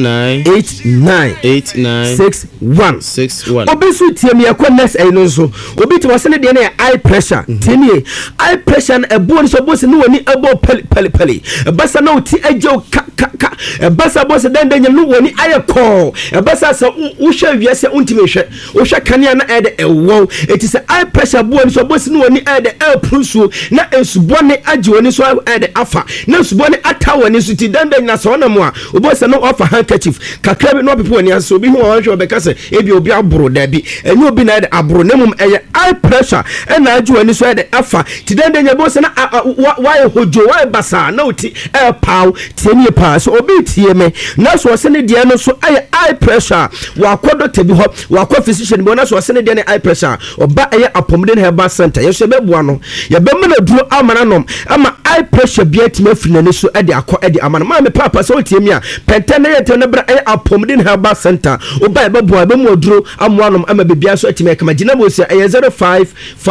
89 61 obisu tiemi akones eno so obi ti wase ne de na high pressure tenie high pressure na ebo so boss ni woni ebo peli basa na oti ajo ka basa boss den den no woni ayeko basa se wo hwa wiase untime hwe wo hwa kania na ede ewo eti se high pressure bo so boss ni woni ede elprusu na esubone age woni so ede afa na subone atawani suti danda na so na mo a obosa no offer handkerchief kakra bi no people ni aso bi hu o hwe be kase ebi obi abro da bi enye obi na de abro na mum eye high pressure e na ajuani so de afa ti danda nya bosa na why hojo why basa na oti e paw tieni pa so obi tie me na so se ne de no so eye high pressure wa kodo tebi ho wa ko physician bi na so se ne de high pressure oba eye apomden herbal center ye so be bua no ye be me na duro amana nom ama high pressure bi atime nani so ede akọ ede amana ma me papa so tiemi a penta na yete na bra apomden herbal center oba e bebo e be mu oduro amoanom ama bebia so atime kama gina bo se 0551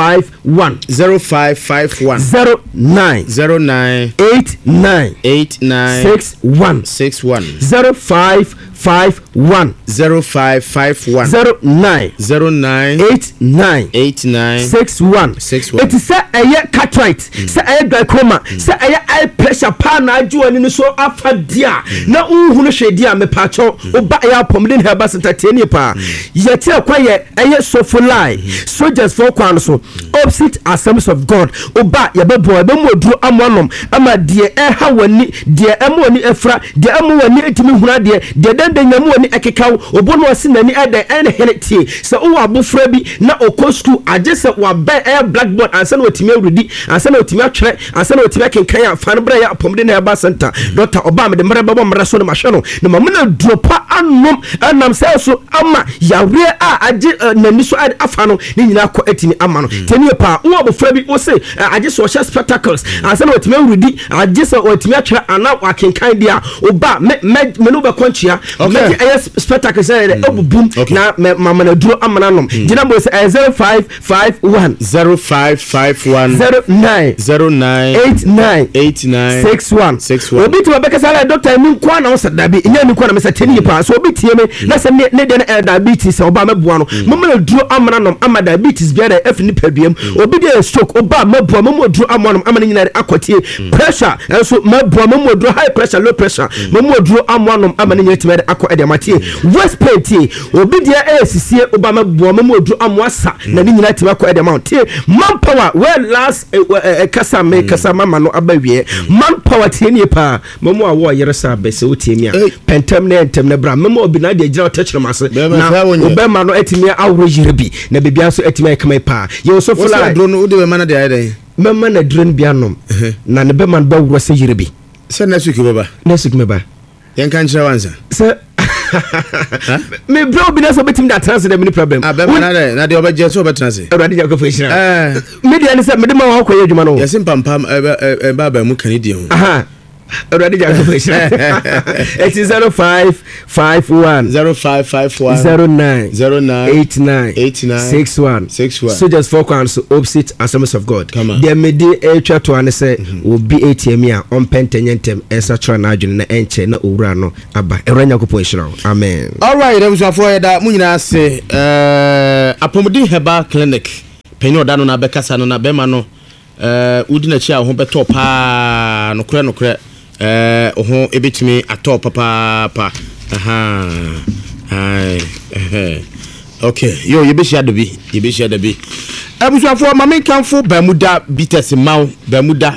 09 89 61 0551 09 89 61 it is a cataract say a glaucoma say a high pressure pa na ajuani no so afa dia na unhunu hwedia me pacho oba ya pomden herbal center tieni pa yete akwa ye sofoli soldiers for kwan so opposite assemblies of God oba ye bebo e be moduro amonom ama die ha wani die amoni efra die amwani etimi huna die den nyamu wani ekekaw obono wasi nani ede ene heneti se o abofra bi na okosku agese wa be blackboard ansa na otimi awredi ansa na otimi atwere ansa na otimi kenkan afan bra ya apomde na herbal center Dr. Obama de mra babo mra so na mahwe no ma mena dropa anom anam se so ama yawre a age nani so afa no ni nyina akọ etimi ama no teni pa o abofra bi o se agese o sha spectacles ansa na otimi awredi agese o otimi atwere ana wa kenkan dia oba me no be konchia spectacle say obubum na mama na duro amana nom gina bo say 0551 09 61 obi to be kasa doctor mi kwa na so da bi nya mi kwa na me say teni pa so obi tie me na say ne de na diabetes oba meboa no mama na duro amana nom ama diabetes bia da afini paduam obi de stroke oba meboa mama duro amana nom ama nyina akotie pressure so meboa mama duro high pressure low pressure mama duro amana nom ama nyina timere akọ edematie west paint obi de sisie oba meboa mama duro amwasa na nyina timere akọ edematie manpower well last kasa mama no abawie manpower tie nie pa mama awo yeresa bese otie mi a pentem na entem na bra mama obi na de gira otechre mase na obema no etimi awro yirebi na bebia so etimi ekama pa ye so fula dro no de bema na de ayde mama na dro bianom na ne bema ba wuro se yirebi se next week baba yen kan chira wansa se me bro bi na so betim da trans de mini problem bema na de obaje so betrans awrade ja ko feshira me de ne se me de ma wa ko ye djuma no yesim pampam ba mu kanidi ho aha already just it is 0551 09 so just four counts opposite Assemblies of God there may be a church to an say will be ATM ya on pententem esa na adwene na enche na owura no aba eranya ko position amen. All right, them so for that mu nyina say Apomodin Herbal Clinic penyo da no na bekasa no na bema no udi na chi a ho beto pa no kure oho ebetimi atop papa aha okay yo yebeshia dabi abusuafo mama kanfo Bermuda bitters maw Bermuda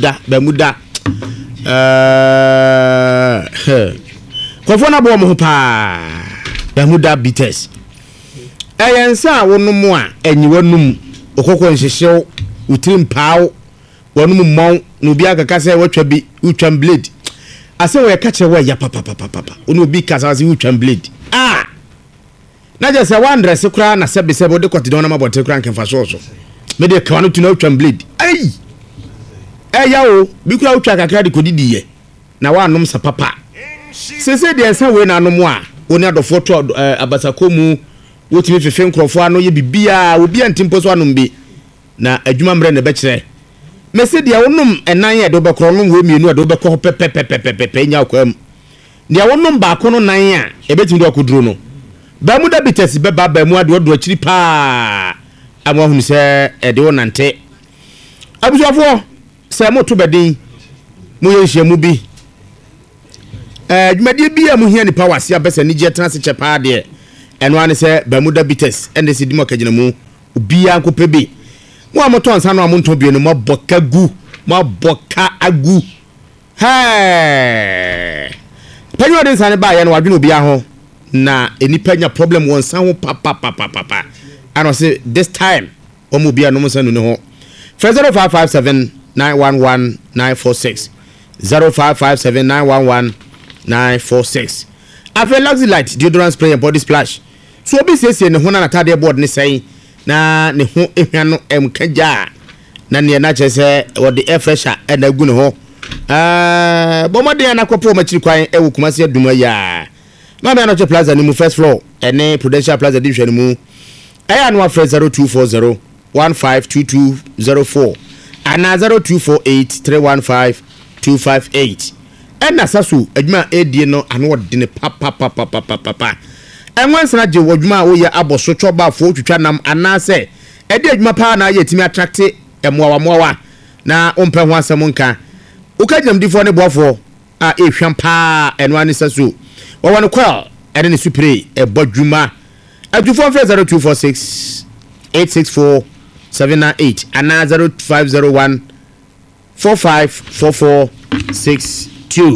kofo na bo mo ho pa Bermuda bitters eyensa wonum a enyiwanum okokko nhihyew utrim paaw wonum mmon no bi akaka se watwa bi utwam blade ase we ka che we ya papa onu bi kasa se utwam blade na je se wandre se kura na sebe de kwati don na mabote kura nkenfa so me de ka wanu tuna utwam blade ya o bi kura utwa kakra de kodidi ye na wanum sa papa se de se we na anom a oni adofo to abasakomu wotimi fefe nkrofo ano ye bibia obi antimpo so anom bi na adwuma mre ne be kire mese dia wonum enan ye do be kronum we mienu ado be ko pepepepepe nya kwam dia wonum ba ko no nan a ebetimi do akuduro no Bermuda bitters be ba ba mu ado do akiri pa amwa hunu se ede wonante abusuafo se moto bedin mu ye hye mu bi dwumadie bi a mu hia ni power sia bese ni je trans chepa de eno ane se Bermuda bitters ende se dimo kagina mu obi an ko pebe mo amoto ansa no amonto bi no maboka agu penyo den sane ba ye no wadwene obi aho na enipa nya problem won san ho papa ano say this time omo bia no sanu ne ho 0557911946 0557911946 afa Luxy Light deodorant spray and body splash so obi sese ne ho na tade board ne sai na ne ho ehwa no emkaja na ne na chese wode air fresher e na gu ne ho bomode na kopo machiri kwan e wokumase aduma ya Mama no plaza ni mu first floor ene Prudential Plaza division mu aya no afre 0240152204 ana 0248315258 ena sasu adwuma edie no ano wode ne papa enwansana je wadwuma wo ye aboso choba fo twitwa nam ana se ede adwuma pa na ye timi attract emoawa na ompe ho asem nka ukajam difo ne boafo a ehwam pa enwani sasu wawan kwal ene supre e bodwuma adwufo 0246 864 798 ana 0501 454462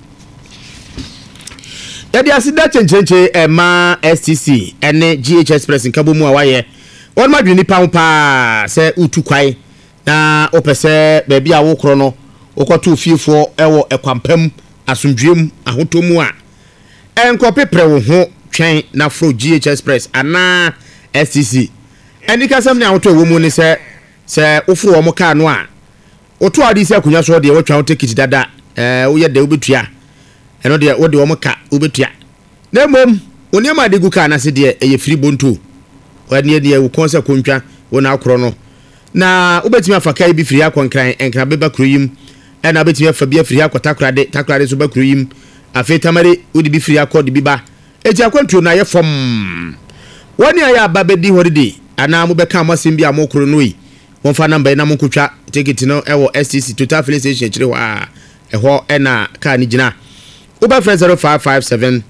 yadi asida chenchenche ema STC ene GH Express nkabo mu awaye won madwe nipa ho pa se utu kwai na opese ba bia wo kro no okoto fiefo ewo ekwampam asomdwem ahotomu a enkope pre wo ho twen na fro GH Express ana STC enika sam ne ahoto wo mu ni se ofro wo mo ka no a oto adi se akunya so de wo twa wo tikiti dada wo ye de wo betua eno de wo de wo mo ka wo betua na mom oniama de gu ka na se de eye free bonto wani de wo konse kontwa wona akoro no na wobetimi afaka bi free akonkran enkra beba kroyim na betimi afa bi free takrade so ba kroyim afi tamare wodi bi free akode bi ba eti akontro na ye fom wani aya babedi holiday ana mo beka amasem bi amokoro no yi won fa number na mo kotwa ticket no ewo STC total filling station chire wa eho na ka ni gina uba friend 0557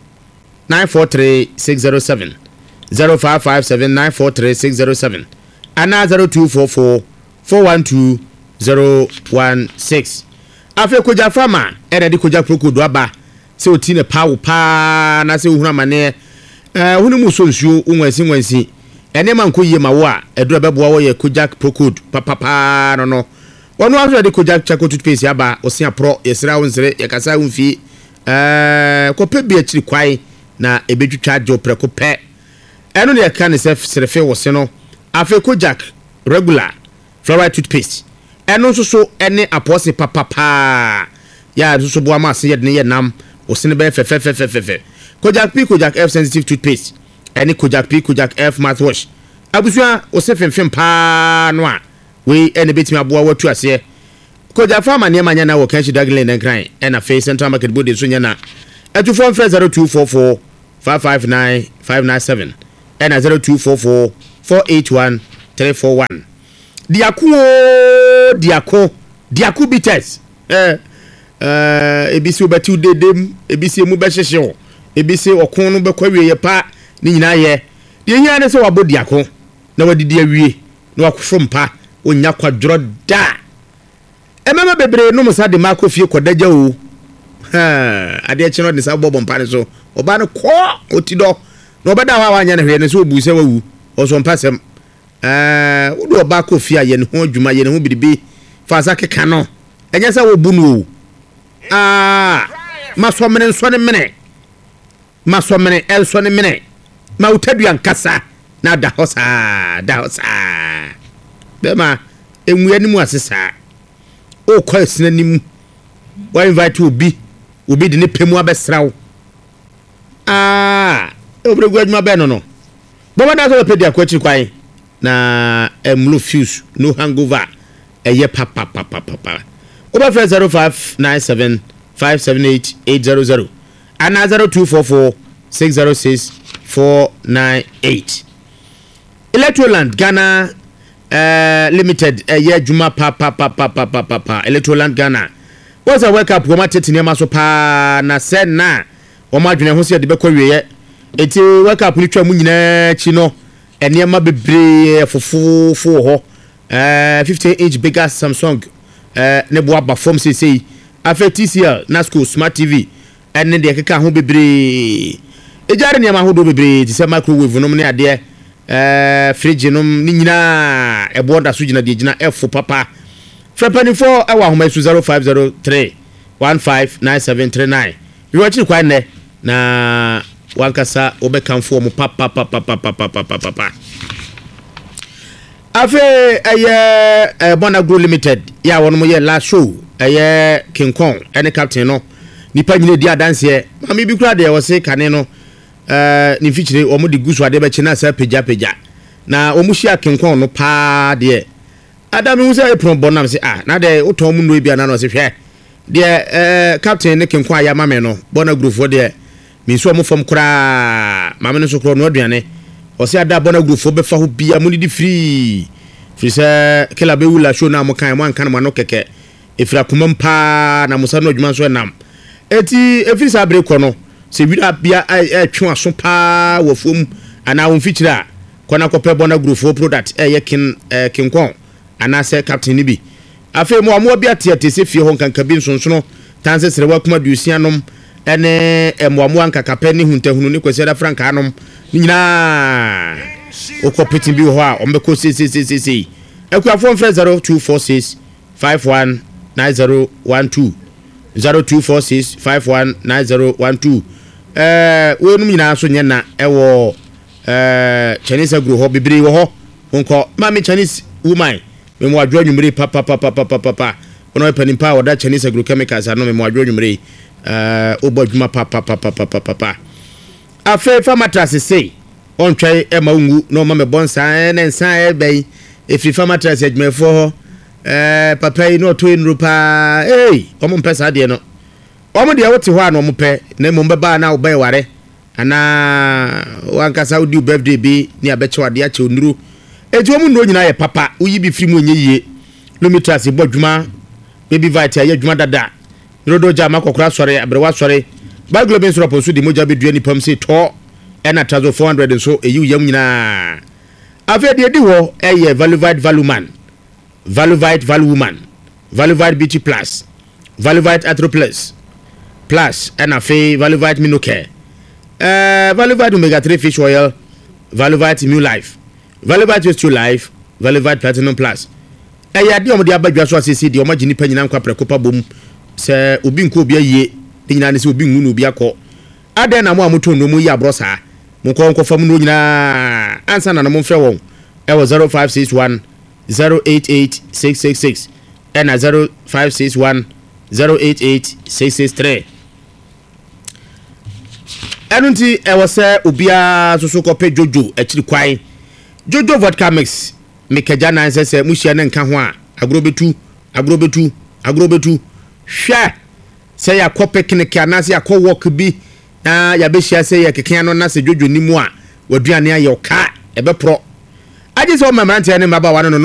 943607 0557 943607 ana 0244 412016 afi koja farmer di koja prokodo aba se otine pawo pa na se ohuna mane hunu mu so nsuo unwansi ene man ko yie mawo a edura beboa wo ye kojak procode papa no wono aso de kojak chako toothpaste aba osia pro yesra wonsere yakasa wonfi ko pe bi akiri kwai na ebetwitwa jo preko pe eno ne ka ne serefe wo se no afi kojak regular fluoride toothpaste eno so ene apose papa ya so bo ama se ye ne ye nam osine be fe Kojak P Kojak F sensitive toothpaste any Kojak P Kojak F mouthwash abusua osefemfem pa no a we ene betimi aboa watu ase Kojak farmer ne manya na wo kanchi daglin and crying and a face central market body so nya na etu phone 0244 559 597 and 0244 481 341 diako bites ebisi obati udedem ebisi emu be hyehye ebisi okon no be kwawie ye pa ni nyina ye de hia ne se wabodi akon na wadidi awie na wakofo mpa onya kwadro da emema bebre no musa de makofie kodagya o ade chi no de sa bobo mpa ne so oba ne ko otido na obeda wa wanya ne hwe ne so obu se wawu oso mpasem wodo oba kofie aye ne ho adwuma ye ne ho bidibi fa sa keka no enya sa wo bu no masomene nsone mene masomene elsone mene ma utaduan kasa na da hosa bema enwu animu asesa o kwa sina nimu wa invite obi de ne pemu abesrawo obregu adwuma be no baba da so pedi akwachi kwan na emlo fuse no hangover eye papa over 0597 578 800 and 0244 606 498 Electroland Ghana Limited ye juma pa Electroland Ghana was a wake up wo matete ne maso pa na se na wo madwene ho se de bekwawie eti wake up ni twa mu nyina chi no ene ma bebre fofofo ho 15-inch bigger Samsung ne boa ba form CC afa TCL Nasco Smart TV ene de keka ho bebre ejare ne ma ho do bebre ti se microwave nom ne ade fridge nom ni nyina e boda so gina de gina F papa frapani for ewa homa su 0503 159739 you watch kwa ne na wankasa obekamfo mo papa afe eye Bonagro Limited ya wono mo ye last show eye King Kong ene captain no nipa nyine di adanse mami bi kura de wo se kane no ni fichire o mo di gusu ade be china sa peja na o mo hia King Kong no pa de adam hu se epron bonam se na de uton mu no bia na no se hwe de captain ne King Kong ya mame no Bonagro fo de mi so mo fam kura mame no so kura no aduane o se ada Bonagro fo be fa ho bia mu di free se kila be wula show na mo kan mo ankan mo no keke efira kumampa na musa no adwuma so nam eti efiri sa bre ko no se wira bia twa so pa wofom ana won fichira kona ko pe Bonagro fo product ye King Kong ana se captain ni bi afi mo bia tiate se fie ho nkanka bi nsonsono tanse sere wa kuma dusianom ene mo ankaka pe ni huntahunu ni kwese da franka anom nyina okopeti bi ho a ombeko se ekwa phone 0246 519012 0246 519012 we nu nyina so nye na ewo Chinese agro ho bibiri wo ho nko mami Chinese woman me mo adwo nwumre papa ono panimpa oda Chinese agro chemicals ano me mo adwo nwumre obo adwuma papa afe fa mattress sei on twai e ma ngu no ma me bonsa ne nsan e bɛn efiri fa mattress adwumefo ho papa yi no to enru pa omo mpesa de no omo de wote ho ana omo pɛ na mo mbeba na wo bɛn ware ana wankasa udi birthday bi ni abeche wade ache onuru eji omo no nyina ye papa uyi bi firi mu onye yie no mattress bo dwuma baby vite aye dwuma dada rodo jama kokora sore abrewa sore ba globin soro posu di moja bedua ni pam se to ena trazo 400 so eyi yam nyina afa de di wo eye valuvite value man valuvite value woman valuvite beauty plus valuvite atro plus ena fe valuvite minocare valuvite omega 3 fish oil valuvite new life valuvite just to life valuvite platinum plus eya di omodi abadwa so asisi di omagini panyina nkwa prekopa bom se obi nko obi aye nyina ne se obi ngu no obi akọ aden na mo amoto no mu yi abrosa mo ko fam no nyina ansa na mo mfrɛ won e wo 0561 088666 and 0561 088663 enunti e wo se obia soso ko pe jojo akiri kwai jojo vodka mix mekaja na nsese muhia ne nka ho a agrobetu hwe say ya kope kineke anase ya ko work bi na ya be hia say ya keke no na se jojo ni mu a waduane aye oka ebe pro aje so mamrante ne maba wa no